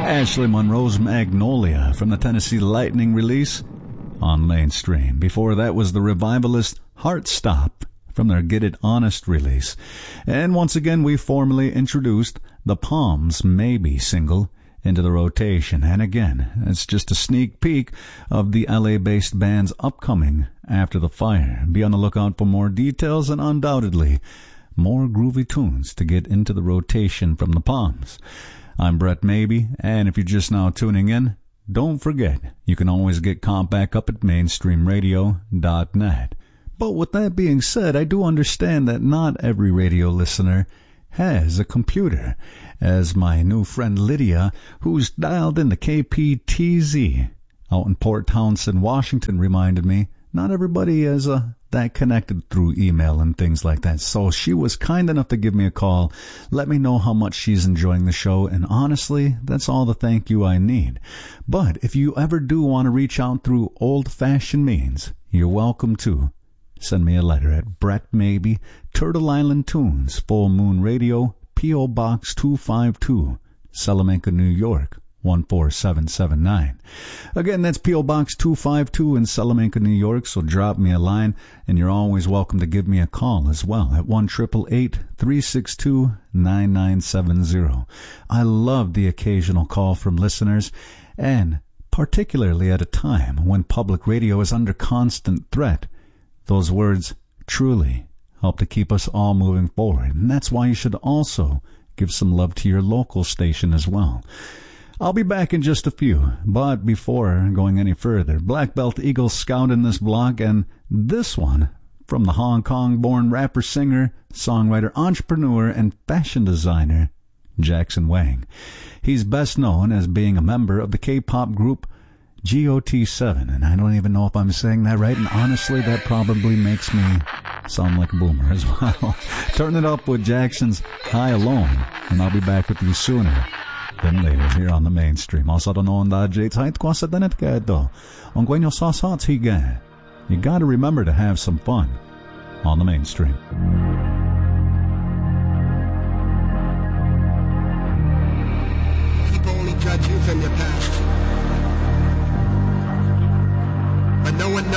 Ashley Monroe's Magnolia from the Tennessee Lightning release on Mainstream. Before that was the Revivalist Heartstop from their Get It Honest release. And once again, we formally introduced the Palms Maybe single into the rotation. And again, it's just a sneak peek of the LA-based band's upcoming After the Fire. Be on the lookout for more details and undoubtedly more groovy tunes to get into the rotation from the Palms. I'm Brett Maybe, and if you're just now tuning in, don't forget, you can always get caught back up at mainstreamradio.net. But with that being said, I do understand that not every radio listener has a computer, as my new friend Lydia, who's dialed in the KPTZ out in Port Townsend, Washington, reminded me. Not everybody is that connected through email and things like that. So she was kind enough to give me a call, let me know how much she's enjoying the show, and honestly, that's all the thank you I need. But if you ever do want to reach out through old-fashioned means, you're welcome to. Send me a letter at Brett Maybe, Turtle Island Tunes, Full Moon Radio, P.O. Box 252, Salamanca, New York, 14779. Again, that's P.O. Box 252 in Salamanca, New York, so drop me a line, and you're always welcome to give me a call as well at 1-888-362-9970. I love the occasional call from listeners, and particularly at a time when public radio is under constant threat. Those words truly help to keep us all moving forward, and that's why you should also give some love to your local station as well. I'll be back in just a few, but before going any further, Black Belt Eagle Scout in this block, and this one from the Hong Kong-born rapper, singer, songwriter, entrepreneur, and fashion designer, Jackson Wang. He's best known as being a member of the K-pop group GOT7, and I don't even know if I'm saying that right, and honestly, that probably makes me sound like a boomer as well. Turn it up with Jackson's High Alone, and I'll be back with you sooner than later here on the Mainstream. Also, don't know that J-Tight kwasa danet ka ito. Ang kwenyo sasats higa. You gotta remember to have some fun on the Mainstream.